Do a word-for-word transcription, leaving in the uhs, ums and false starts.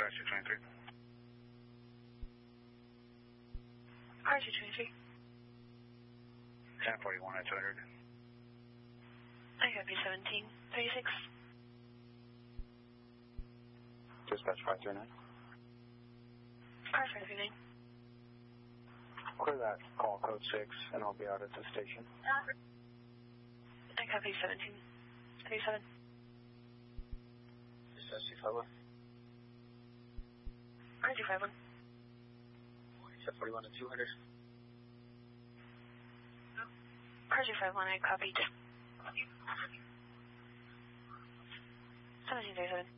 Dispatch two twenty-three. R two twenty-three. ten forty-one at two hundred. I copy seventeen thirty-six. Dispatch five three nine. R five three nine. Clear that call code six, and I'll be out at the station. I copy seventeen thirty-seven. Dispatch two five one. R two five one. ten forty-one at two hundred. R two five one, I copied. seventeen thirty-seven.